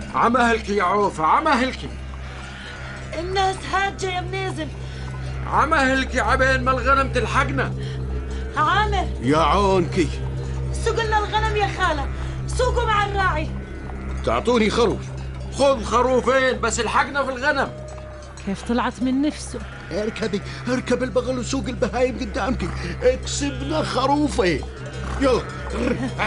عمهلكي يا عوفة، عمهلكي. الناس هاجة يا منازل. عمهلكي عبين ما الغنم تلحقنا. عامر يا عونكي، سوق لنا الغنم يا خالة، سوقوا مع الراعي. تعطوني خروف. خذ خروفين بس الحقنا في الغنم. كيف طلعت من نفسه. اركبي، اركب البغل وسوق البهايم قدامك، اكسبنا خروفين. يلا